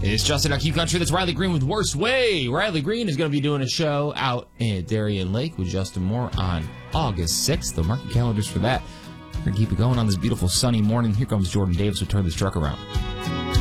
It's Justin Q Country. That's Riley Green with Worst Way. Riley Green is going to be doing a show out in Darien Lake with Justin Moore on August 6th. The market calendars for that. We're going to keep it going on this beautiful sunny morning. Here comes Jordan Davis to turn this truck around.